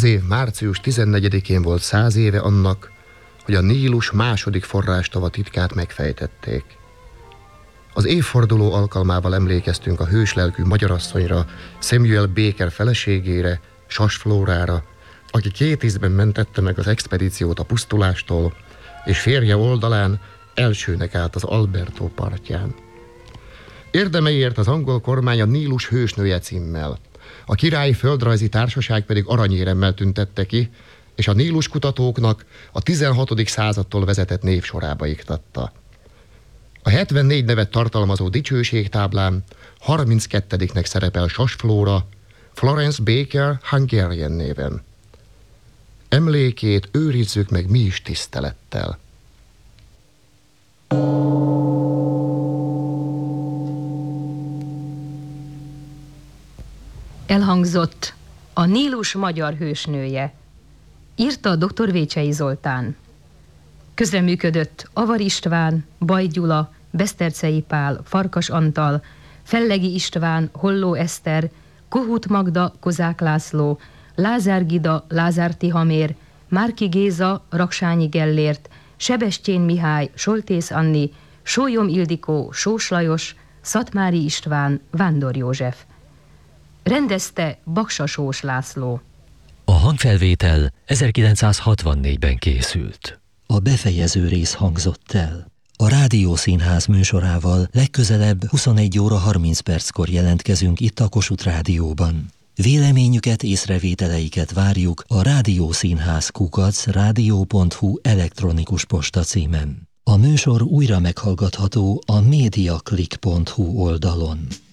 Ez év március 14-én volt 100 éve annak, hogy a Nílus második forrástava titkát megfejtették. Az évforduló alkalmával emlékeztünk a hőslelkű magyarasszonyra, Samuel Baker feleségére, Sas Flórára, aki 2 ízben mentette meg az expedíciót a pusztulástól, és férje oldalán elsőnek állt az Alberto partján. Érdemeiért az angol kormány a Nílus hősnője címmel, a Királyi Földrajzi Társaság pedig aranyéremmel tüntette ki, és a Nílus kutatóknak a 16. századtól vezetett névsorába iktatta. A 74 nevet tartalmazó dicsőségtáblán 32-nek szerepel Sas Flóra, Florence Baker Hungarian néven. Emlékét őrizzük meg mi is tisztelettel. Elhangzott a Nílus magyar hősnője. Írta dr. Vécsei Zoltán. Közreműködött Avar István, Baj Gyula, Besztercei Pál, Farkas Antal, Fellegi István, Holló Eszter, Kohut Magda, Kozák László, Lázár Gida, Lázár Tihamér, Márki Géza, Raksányi Gellért, Sebestyén Mihály, Soltész Anni, Sólyom Ildikó, Sós Lajos, Szatmári István, Vándor József. Rendezte Baksa Sós László. A hangfelvétel 1964-ben készült. A befejező rész hangzott el. A Rádiószínház műsorával legközelebb 21 óra 30 perckor jelentkezünk itt a Kossuth Rádióban. Véleményüket, észrevételeiket várjuk a rádiószínház@rádió.hu elektronikus posta címen. A műsor újra meghallgatható a mediaclick.hu oldalon.